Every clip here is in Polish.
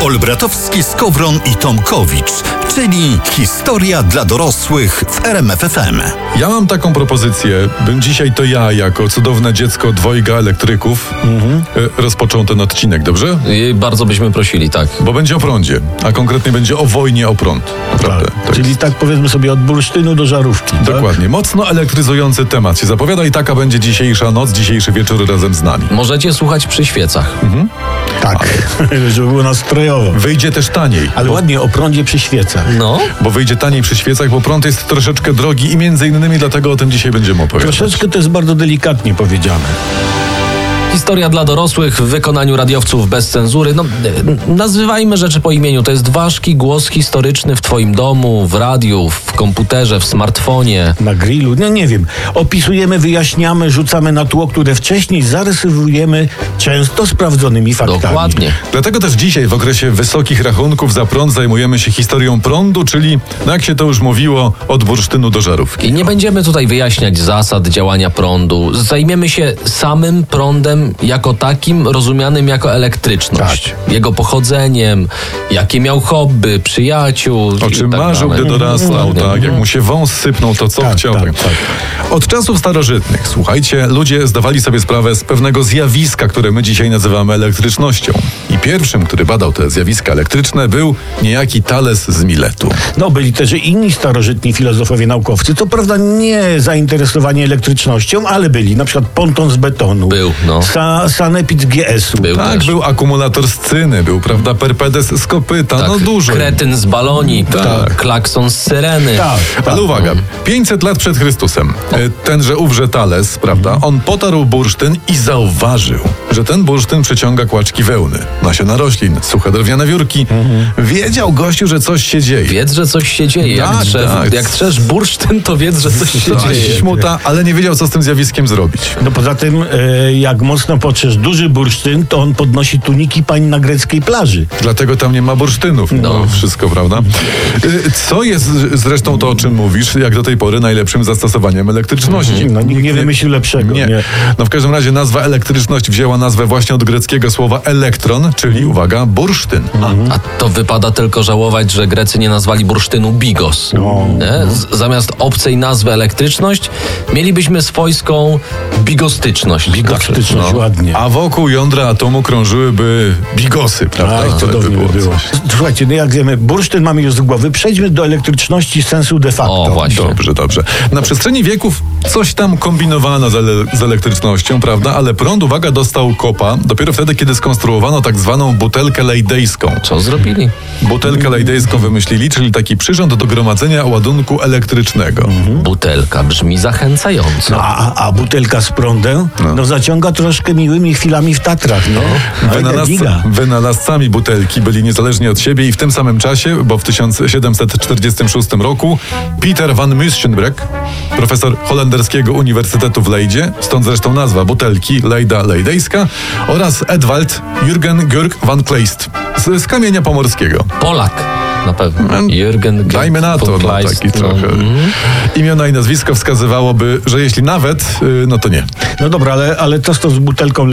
Olbratowski, Skowron i Tomkowicz, czyli historia dla dorosłych w RMF FM. Ja mam taką propozycję, bym dzisiaj to ja, jako cudowne dziecko dwojga elektryków, rozpoczął ten odcinek, dobrze? I bardzo byśmy prosili, tak. Bo będzie o prądzie, a konkretnie będzie o wojnie o prąd. Naprawdę. Czyli tak powiedzmy sobie od bursztynu do żarówki. Dokładnie. Mocno elektryzujący temat się zapowiada i taka będzie dzisiejsza noc, dzisiejszy wieczór razem z nami. Możecie słuchać przy świecach. Tak, żeby było nastrojowo. Wyjdzie też taniej. Ale ładnie o prądzie przy świecach. No. Bo wyjdzie taniej przy świecach, bo prąd jest troszeczkę drogi i między innymi dlatego o tym dzisiaj będziemy opowiadać. Troszeczkę to jest bardzo delikatnie powiedziane. Historia dla dorosłych w wykonaniu radiowców bez cenzury. No, nazywajmy rzeczy po imieniu. To jest ważki głos historyczny w twoim domu, w radiu, w komputerze, w smartfonie. Na grillu, no nie wiem. Opisujemy, wyjaśniamy, rzucamy na tło, które wcześniej zarysowujemy często sprawdzonymi faktami. Dokładnie. Dlatego też dzisiaj w okresie wysokich rachunków za prąd zajmujemy się historią prądu, czyli, no jak się to już mówiło, od bursztynu do żarówki. I nie będziemy tutaj wyjaśniać zasad działania prądu. Zajmiemy się samym prądem jako takim, rozumianym jako elektryczność. Jego pochodzeniem, jakie miał hobby, przyjaciół. O czym tak marzył, dalej. gdy dorastał, tak? Jak mu się wąs sypnął, to co chciał. Tak. Od czasów starożytnych, słuchajcie, ludzie zdawali sobie sprawę z pewnego zjawiska, które my dzisiaj nazywamy elektrycznością. I pierwszym, który badał te zjawiska elektryczne, był niejaki Thales z Miletu. No, byli też inni starożytni filozofowie, naukowcy. Co prawda nie zainteresowani elektrycznością, ale byli. Na przykład Ponton z betonu. Był, no. Sanepid GS-u. Był Tak, też. był akumulator z cyny, był, prawda, Perpedes z kopyta, Tak, no dużo. kretyn z baloni, Tak. klakson z syreny. Tak. Ale uwaga, 500 lat przed Chrystusem, tenże ówże Thales, prawda, on potarł bursztyn i zauważył, że ten bursztyn przyciąga kłaczki wełny, nasiona roślin, suche drewniane wiórki. Wiedział gościu, że coś się dzieje. Wiedz, że coś się dzieje. Tak. Jak trzesz bursztyn, to wiedz, że coś się dzieje. Śmuta, ale nie wiedział, co z tym zjawiskiem zrobić. No poza tym, jak mocno potrzesz duży bursztyn, to on podnosi tuniki pań na greckiej plaży. Dlatego tam nie ma bursztynów. No, wszystko, prawda? Co jest zresztą to, o czym mówisz, jak do tej pory najlepszym zastosowaniem elektryczności? No, nikt nie wymyślił lepszego. Nie. No w każdym razie nazwa elektryczność wzięła nazwę właśnie od greckiego słowa elektron, czyli, uwaga, bursztyn. A to wypada tylko żałować, że Grecy nie nazwali bursztynu bigos. Nie? Zamiast obcej nazwy elektryczność, mielibyśmy swojską bigostyczność. Bigostyczność, ładnie. A wokół jądra atomu krążyłyby bigosy, prawda? Aj, To by cudownie by było. coś. Słuchajcie, no jak wiemy, bursztyn mamy już z głowy, przejdźmy do elektryczności sensu de facto. O, właśnie. Dobrze. Na przestrzeni wieków coś tam kombinowano z elektrycznością, prawda? Ale prąd, uwaga, dostał kopa dopiero wtedy, kiedy skonstruowano tak zwaną butelkę lejdejską. Co zrobili? Butelkę lejdejską wymyślili, czyli taki przyrząd do gromadzenia ładunku elektrycznego. Butelka brzmi zachęcająco. A butelka z prądem, no zaciąga troszkę miłymi chwilami w Tatrach, no. Wynalazcami butelki byli niezależnie od siebie i w tym samym czasie, bo w 1746 roku Pieter van Musschenbroek, profesor holenderskiego Uniwersytetu w Leydzie, stąd zresztą nazwa butelki Leyda lejdejska, oraz Edwald Jürgen Georg van Kleist z Kamienia Pomorskiego. Polak. Na pewno. Jürgen Dajmy na to, no, taki trochę. Imiona i nazwisko wskazywałoby, że jeśli nawet, no to nie. No dobra, ale to z butelką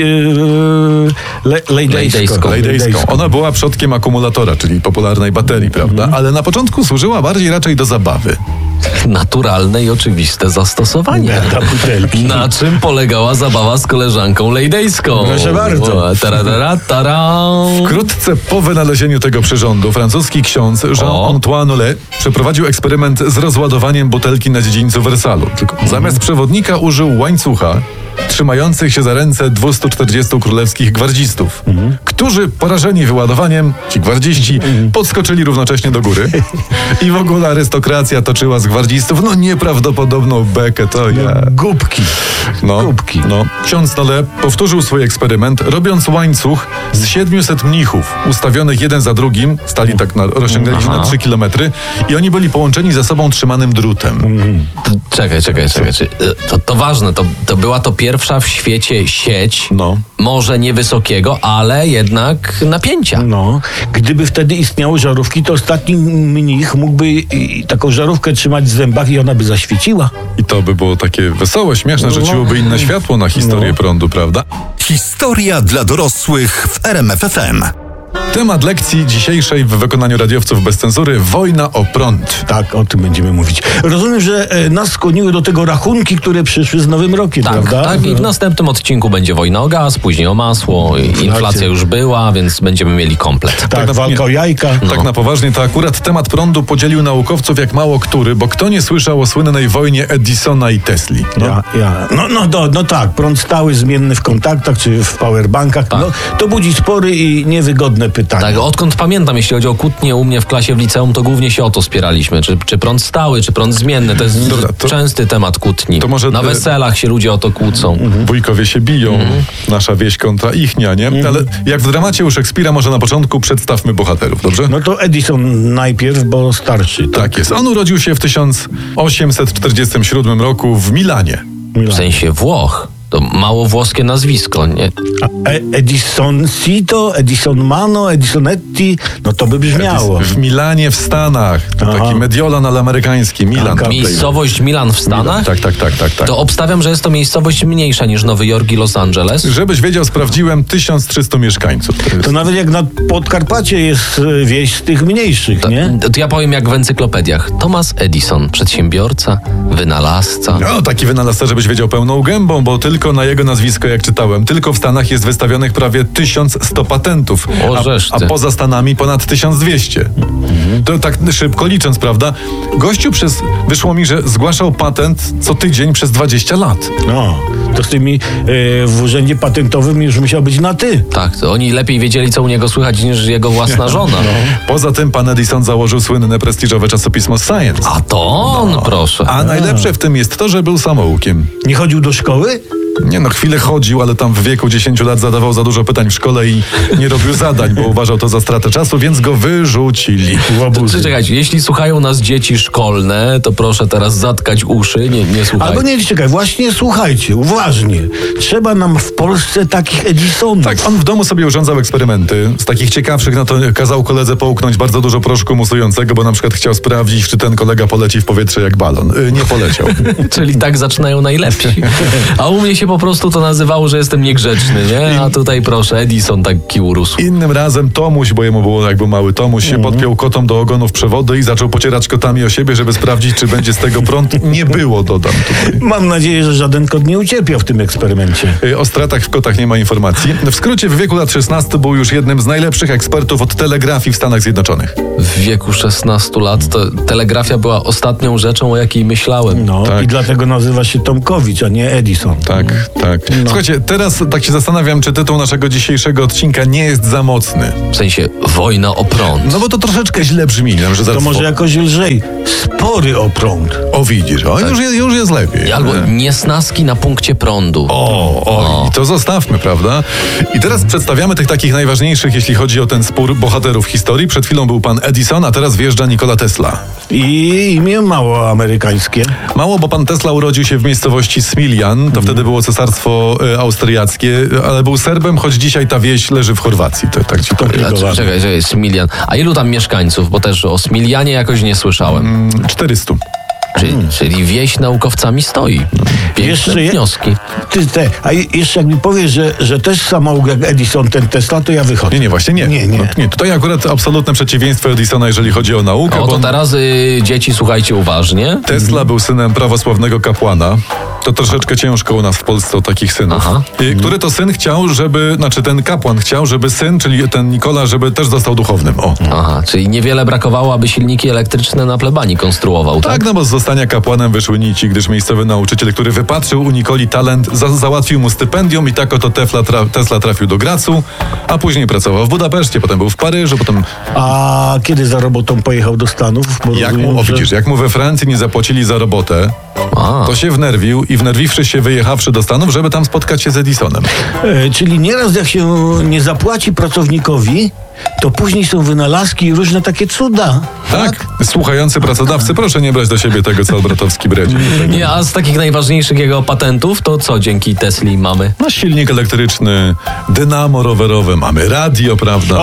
lejdejską. Lejdejską. Ona była przodkiem akumulatora, czyli popularnej baterii, prawda? Ale na początku służyła bardziej raczej do zabawy. Naturalne i oczywiste zastosowanie. Dla butelki. Na czym polegała zabawa z koleżanką lejdejską? Proszę bardzo. Wkrótce po wynalezieniu tego przyrządu francuski ksiądz Jean-Antoine Nollet przeprowadził eksperyment z rozładowaniem butelki na dziedzińcu Wersalu. Tylko zamiast przewodnika użył łańcucha trzymających się za ręce 240 królewskich gwardzistów, którzy porażeni wyładowaniem, ci gwardziści, podskoczyli równocześnie do góry i w ogóle arystokracja toczyła z gwardzistów nieprawdopodobną bekę, to ja... Głupki. Głupki. Ksiądz Nollet powtórzył swój eksperyment, robiąc łańcuch z 700 mnichów, ustawionych jeden za drugim, stali tak, rozciągnęli się na 3 kilometry i oni byli połączeni ze sobą trzymanym drutem. Czekaj. To ważne, to była to pierwsza w świecie sieć, może niewysokiego, ale jednak napięcia. No, gdyby wtedy istniały żarówki, to ostatni mnich mógłby taką żarówkę trzymać w zębach i ona by zaświeciła. I to by było takie wesołe, śmieszne, rzuciłoby inne światło na historię prądu, prawda? Historia dla dorosłych w RMF FM. Temat lekcji dzisiejszej w wykonaniu radiowców bez cenzury: wojna o prąd. Tak, o tym będziemy mówić. Rozumiem, że nas skłoniły do tego rachunki, które przyszły z Nowym Rokiem, Tak, prawda? tak. I w następnym odcinku będzie wojna o gaz, później o masło. Inflacja już była, więc będziemy mieli komplet. Tak, walka o jajka. Tak na poważnie, to akurat temat prądu podzielił naukowców jak mało który, bo kto nie słyszał o słynnej wojnie Edisona i Tesli? No tak, prąd stały, zmienny w kontaktach czy w powerbankach. Tak. No, to budzi spory i niewygodne pytania. Tak, odkąd pamiętam, jeśli chodzi o kłótnie u mnie w klasie w liceum, to głównie się o to spieraliśmy. Czy prąd stały, czy prąd zmienny. To jest częsty temat kłótni. To może na weselach się ludzie o to kłócą. Wujkowie się biją, nasza wieś kontra ichnia, nie? Ale jak w dramacie u Szekspira, może na początku przedstawmy bohaterów, dobrze? No to Edison najpierw, bo starszy. Tak jest. On urodził się w 1847 roku w Milanie. W sensie Włoch. To mało włoskie nazwisko, nie? Edison Cito, Edison Mano, Edisonetti, no to by brzmiało. W Milanie w Stanach. To Aha. taki Mediolan, ale amerykański. Milan. Taka Miejscowość Milan w Stanach? Tak. To obstawiam, że jest to miejscowość mniejsza niż Nowy Jork i Los Angeles. Żebyś wiedział, sprawdziłem 1300 mieszkańców. To nawet jak na Podkarpacie jest wieś z tych mniejszych, nie? To ja powiem jak w encyklopediach. Thomas Edison, przedsiębiorca, wynalazca. No, taki wynalazca, żebyś wiedział pełną gębą, bo tylko na jego nazwisko, jak czytałem, tylko w Stanach jest wystawionych prawie 1100 patentów, a poza Stanami ponad 1200. To tak szybko licząc, prawda? Gościu wyszło mi, że zgłaszał patent co tydzień przez 20 lat. No, to z tymi w urzędzie patentowym już musiał być na ty. Tak, to oni lepiej wiedzieli, co u niego słychać, niż jego własna żona. Poza tym pan Edison założył słynne prestiżowe czasopismo Science. A to on, proszę. A najlepsze w tym jest to, że był samoukiem. Nie chodził do szkoły? Nie no, chwilę chodził, ale tam w wieku 10 lat zadawał za dużo pytań w szkole i nie robił zadań, bo uważał to za stratę czasu, więc go wyrzucili. Czekajcie, jeśli słuchają nas dzieci szkolne, to proszę teraz zatkać uszy, nie słuchajcie. Albo nie, czekaj, właśnie słuchajcie, uważnie. Trzeba nam w Polsce takich Edisonów. Tak, on w domu sobie urządzał eksperymenty. Z takich ciekawszych, no to kazał koledze połknąć bardzo dużo proszku musującego, bo na przykład chciał sprawdzić, czy ten kolega poleci w powietrze jak balon. Nie poleciał. Czyli tak zaczynają najlepsi. A u mnie się po prostu to nazywało, że jestem niegrzeczny, nie? A tutaj proszę, Edison taki urósł. Innym razem Tomuś, bo jemu było jakby mały Tomuś, się podpiął kotom do ogonów przewody i zaczął pocierać kotami o siebie, żeby sprawdzić, czy będzie z tego prąd. Nie było, dodam tutaj. Mam nadzieję, że żaden kot nie ucierpiał w tym eksperymencie. O stratach w kotach nie ma informacji. W skrócie, w wieku lat 16 był już jednym z najlepszych ekspertów od telegrafii w Stanach Zjednoczonych. W wieku 16 lat to telegrafia była ostatnią rzeczą, o jakiej myślałem. No Tak. i dlatego nazywa się Tomkowicz, a nie Edison. Tak. Słuchajcie, teraz tak się zastanawiam, czy tytuł naszego dzisiejszego odcinka nie jest za mocny. W sensie wojna o prąd. No bo to troszeczkę źle brzmi. Że To zaraz może jakoś lżej. Spory o prąd. O, widzisz, już jest lepiej. Albo niesnaski na punkcie prądu. I to zostawmy, prawda? I teraz przedstawiamy tych takich najważniejszych, jeśli chodzi o ten spór, bohaterów historii. Przed chwilą był pan Edison, a teraz wjeżdża Nikola Tesla. I imię mało amerykańskie. Mało, bo pan Tesla urodził się w miejscowości Smiljan, to wtedy było cesarstwo austriackie, ale był Serbem, choć dzisiaj ta wieś leży w Chorwacji. To tak ci powiem. Czekaj, Smiljan. A ilu tam mieszkańców? Bo też o Smilianie jakoś nie słyszałem. 400. Czyli wieś naukowcami stoi. Piękne wnioski. A jeszcze jak mi powiesz, że też samouk jak Edison, ten Tesla, to ja wychodzę. Nie, właśnie nie. Nie. Nie, tutaj akurat absolutne przeciwieństwo Edisona, jeżeli chodzi o naukę. No to teraz dzieci, słuchajcie uważnie. Tesla był synem prawosławnego kapłana. To troszeczkę ciężko u nas w Polsce o takich synów. Który to syn chciał, ten kapłan chciał, żeby syn, czyli ten Nikola, żeby też został duchownym. Czyli niewiele brakowało, aby silniki elektryczne na plebanii konstruował, tak? Tak, no bo z zostania kapłanem wyszły nici, gdyż miejscowy nauczyciel, który wypatrzył u Nikoli talent, załatwił mu stypendium i tak oto Tesla trafił do Gracu, a później pracował w Budapeszcie, potem był w Paryżu, potem... A kiedy za robotą pojechał do Stanów? Jak mu we Francji nie zapłacili za robotę, to się wnerwił i wnerwiwszy się, wyjechawszy do Stanów, żeby tam spotkać się z Edisonem. Czyli nieraz jak się nie zapłaci pracownikowi, to później są wynalazki i różne takie cuda. Tak? Słuchający pracodawcy, proszę nie brać do siebie tego, co Albratowski bredzi. Nie, a z takich najważniejszych jego patentów, to co dzięki Tesli mamy? No, silnik elektryczny, dynamo rowerowe, mamy radio, prawda?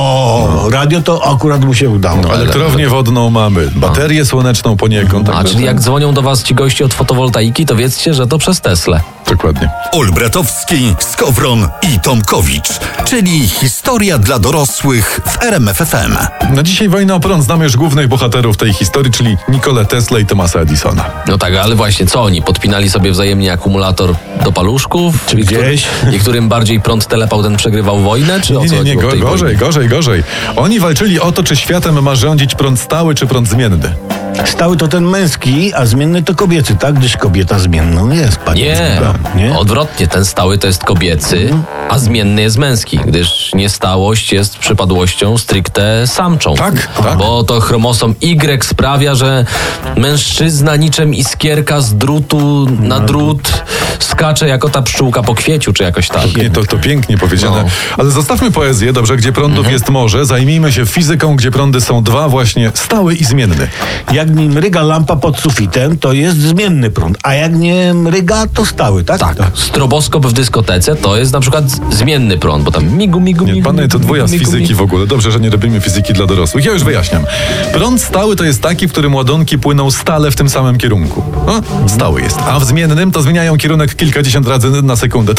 Radio to akurat mu się udało. Elektrownię wodną mamy, baterię słoneczną poniekąd. Czyli jak dzwonią do was ci gości od fotowoltaiki, to wiedzcie, że to przez Teslę. Dokładnie. Olbratowski, Skowron i Tomkowicz, czyli historia dla dorosłych w RMF FM. Na dzisiaj wojna o prąd. Znamy już głównych bohaterów tej historii, czyli Nikolę Tesla i Thomasa Edisona. No tak, ale właśnie co oni? Podpinali sobie wzajemnie akumulator do paluszków? Czy gdzieś? Niektórym bardziej prąd telepał, ten przegrywał wojnę? Czy o co Nie, chodziło w tej wojnie? gorzej. Oni walczyli o to, czy światem ma rządzić prąd stały, czy prąd zmienny. Stały to ten męski, a zmienny to kobiecy, tak? Gdyż kobieta zmienną jest, panie. Nie, odwrotnie, ten stały to jest kobiecy, a zmienny jest męski, gdyż niestałość jest przypadłością stricte samczą. Tak. Bo to chromosom Y sprawia, że mężczyzna niczym iskierka z drutu na drut skacze jako ta pszczółka po kwieciu, czy jakoś tak. To pięknie powiedziane. No. Ale zostawmy poezję, dobrze, gdzie prądów jest morze. Zajmijmy się fizyką, gdzie prądy są dwa, właśnie stały i zmienny. Jak nie mryga lampa pod sufitem, to jest zmienny prąd, a jak nie mryga, to stały, tak? Tak. Stroboskop w dyskotece to jest na przykład zmienny prąd, bo tam migu. Nie, panie, to dwójazd fizyki w ogóle. Dobrze, że nie robimy fizyki dla dorosłych. Ja już wyjaśniam. Prąd stały to jest taki, w którym ładunki płyną stale w tym samym kierunku. Stały jest. A w zmiennym to zmieniają kierunek kilkadziesiąt razy na sekundę.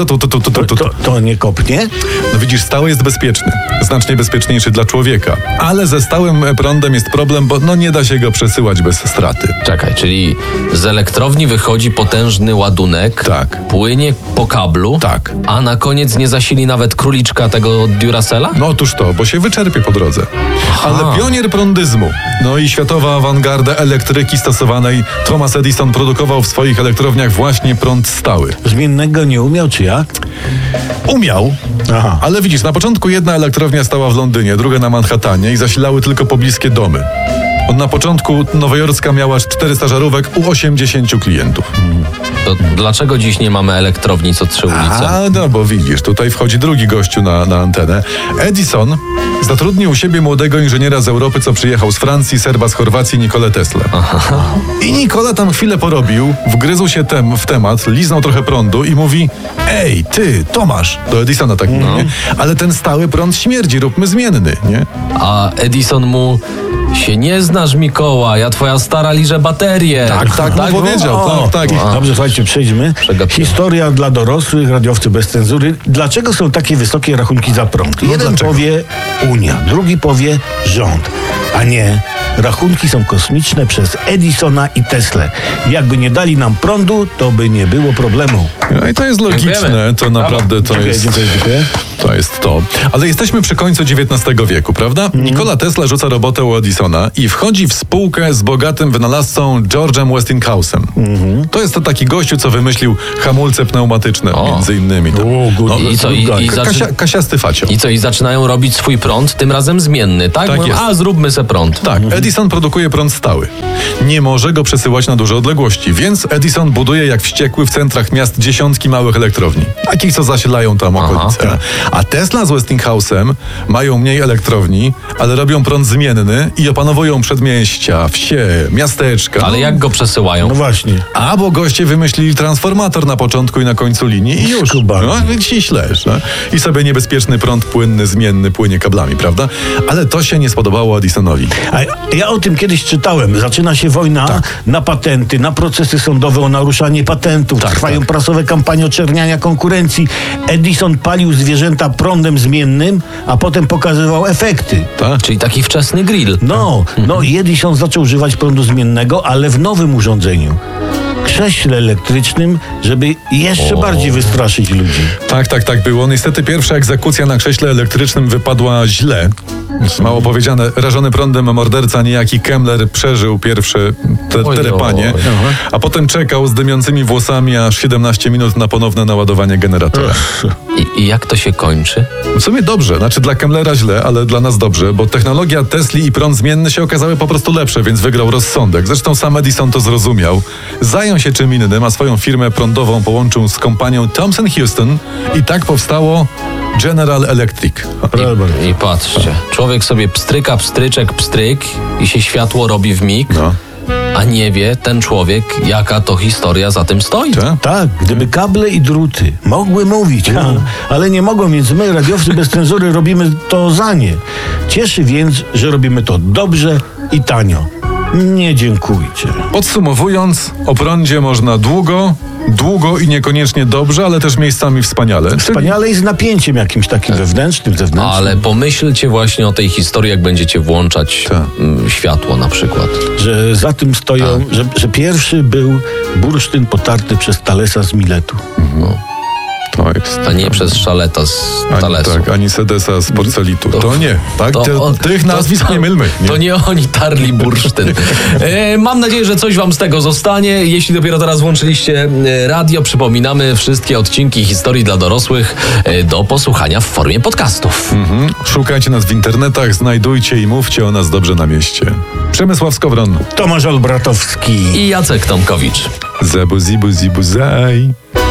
To nie kopnie? No widzisz, stały jest bezpieczny. Znacznie bezpieczniejszy dla człowieka. Ale ze stałym prądem jest problem, bo nie da się go przesyłać bez straty. Czekaj, czyli z elektrowni wychodzi potężny ładunek, Tak. płynie po kablu, Tak. a na koniec nie zasili nawet króliczka tego Duracella? No otóż to, bo się wyczerpie po drodze. Ale pionier prądyzmu, no i światowa awangarda elektryki stosowanej, Thomas Edison produkował w swoich elektrowniach właśnie prąd stały. Zmiennego nie umiał, czy jak? Umiał, Aha. ale widzisz, na początku jedna elektrownia stała w Londynie, druga na Manhattanie i zasilały tylko pobliskie domy. Na początku nowojorska miała 400 żarówek u 80 klientów. To dlaczego dziś nie mamy elektrowni co 3 ulice? No bo widzisz, tutaj wchodzi drugi gościu na antenę. Edison zatrudnił u siebie młodego inżyniera z Europy, co przyjechał z Francji, Serba z Chorwacji, Nikolę Teslę. I Nikola tam chwilę porobił, wgryzł się w temat, liznął trochę prądu i mówi: ej, ty, Tomasz, do Edisona tak mówi, nie? Ale ten stały prąd śmierdzi, róbmy zmienny, nie? A Edison mu: się nie znasz, Mikołaj, ja twoja stara liże baterię. Tak mu powiedział, tak. Dobrze, słuchajcie, przejdźmy. Przegapiłem. Historia dla dorosłych, radiowcy bez cenzury. Dlaczego są takie wysokie rachunki za prąd? Jeden dlaczego? powie Unia, drugi powie rząd, a nie. Rachunki są kosmiczne przez Edisona i Teslę. Jakby nie dali nam prądu, to by nie było problemu. No i to jest logiczne, Dziękujemy. to naprawdę to jest... Dziękuję. To jest to. Ale jesteśmy przy końcu XIX wieku, prawda? Nikola Tesla rzuca robotę u Edisona i wchodzi w spółkę z bogatym wynalazcą George'em Westinghouse'em. To jest to taki gościu, co wymyślił hamulce pneumatyczne, między innymi. Kasiasty facio. I zaczynają robić swój prąd, tym razem zmienny, tak? Tak Mówią, jest. a zróbmy se prąd. Tak, Edison produkuje prąd stały. Nie może go przesyłać na duże odległości, więc Edison buduje jak wściekły w centrach miast dziesiątki małych elektrowni. Takich, co zasilają tam okolice. A Tesla z Westinghouse'em mają mniej elektrowni, ale robią prąd zmienny i opanowują przedmieścia, wsie, miasteczka. Ale jak go przesyłają? No właśnie. A bo goście wymyślili transformator na początku i na końcu linii i już. Ściślesz. No? I sobie niebezpieczny prąd płynny, zmienny płynie kablami, prawda? Ale to się nie spodobało Edisonowi. A ja o tym kiedyś czytałem. Zaczyna się wojna na patenty, na procesy sądowe o naruszanie patentów. Trwają prasowe kampanie oczerniania konkurencji. Edison palił zwierzęta prądem zmiennym, a potem pokazywał efekty. Tak? Czyli taki wczesny grill. No i Edison zaczął używać prądu zmiennego, ale w nowym urządzeniu. Krześle elektrycznym, żeby jeszcze bardziej wystraszyć ludzi. Tak było. Niestety pierwsza egzekucja na krześle elektrycznym wypadła źle. Mało powiedziane, rażony prądem morderca niejaki Kemmler przeżył pierwsze terepanie, a potem czekał z dymiącymi włosami aż 17 minut na ponowne naładowanie generatora. I jak to się kończy? W sumie dobrze, znaczy dla Kemmlera źle, ale dla nas dobrze, bo technologia Tesli i prąd zmienny się okazały po prostu lepsze, więc wygrał rozsądek. Zresztą sam Edison to zrozumiał. Zajął się czym innym, a swoją firmę prądową połączył z kompanią Thomson Houston i tak powstało General Electric. I patrzcie, człowiek sobie pstryka, pstryczek, pstryk i się światło robi w mig. A nie wie ten człowiek, jaka to historia za tym stoi. Tak, gdyby kable i druty mogły mówić, ale nie mogą, więc my, radiowcy bez cenzury, robimy to za nie. Cieszy więc, że robimy to dobrze i tanio. Nie dziękujcie. Podsumowując, o prądzie można długo i niekoniecznie dobrze, ale też miejscami wspaniale. Wspaniale i z napięciem jakimś takim wewnętrznym, zewnętrznym. Ale pomyślcie właśnie o tej historii, jak będziecie włączać światło na przykład. Że za tym stoją, że pierwszy był bursztyn potarty przez Thalesa z Miletu. To jest. A nie przez Szaleta z Thalesu. Ani Sedesa z Porcelitu. To nie. Tak? Tych nazwisk nie mylmy. Nie? To nie oni tarli bursztyn. Mam nadzieję, że coś wam z tego zostanie. Jeśli dopiero teraz włączyliście radio, przypominamy wszystkie odcinki Historii dla dorosłych do posłuchania w formie podcastów. Szukajcie nas w internetach, znajdujcie i mówcie o nas dobrze na mieście. Przemysław Skowron, Tomasz Olbratowski i Jacek Tomkowicz. Zabu zibu zibu zaj.